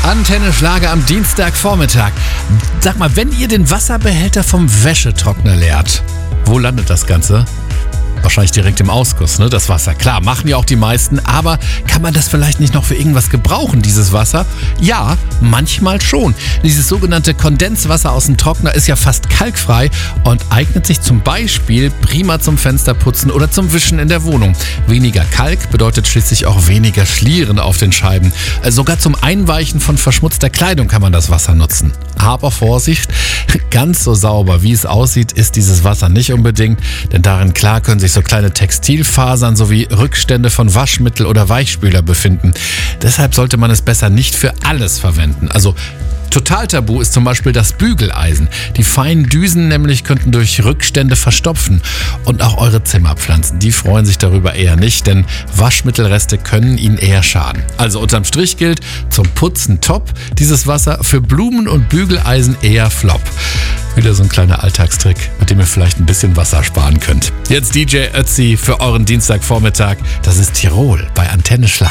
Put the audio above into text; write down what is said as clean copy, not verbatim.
Antenne Schlager am Dienstagvormittag. Sag mal, wenn ihr den Wasserbehälter vom Wäschetrockner leert, wo landet das Ganze? Wahrscheinlich direkt im Ausguss, ne? Das Wasser. Klar, machen ja auch die meisten, aber kann man das vielleicht nicht noch für irgendwas gebrauchen, dieses Wasser? Ja, manchmal schon. Dieses sogenannte Kondenswasser aus dem Trockner ist ja fast kalkfrei und eignet sich zum Beispiel prima zum Fensterputzen oder zum Wischen in der Wohnung. Weniger Kalk bedeutet schließlich auch weniger Schlieren auf den Scheiben. Sogar zum Einweichen von verschmutzter Kleidung kann man das Wasser nutzen. Aber Vorsicht, ganz so sauber, wie es aussieht, ist dieses Wasser nicht unbedingt, denn darin klar können sich so kleine Textilfasern sowie Rückstände von Waschmittel oder Weichspüler befinden. Deshalb sollte man es besser nicht für alles verwenden. Also total tabu ist zum Beispiel das Bügeleisen. Die feinen Düsen nämlich könnten durch Rückstände verstopfen. Und auch eure Zimmerpflanzen, die freuen sich darüber eher nicht, denn Waschmittelreste können ihnen eher schaden. Also unterm Strich gilt, zum Putzen top, dieses Wasser, für Blumen und Bügeleisen eher flop. Wieder so ein kleiner Alltagstrick, mit dem ihr vielleicht ein bisschen Wasser sparen könnt. Jetzt DJ Ötzi für euren Dienstagvormittag. Das ist Tirol bei Antenne Schlager.